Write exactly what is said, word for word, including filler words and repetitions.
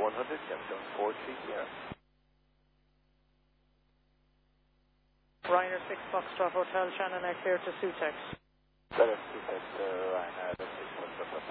one hundred, Gemstone four three Sierra. Ryanair six Foxtrot Hotel, Shannon, I clear to Sutex. Better Sutex, uh, Ryanair six Foxtrot Hotel.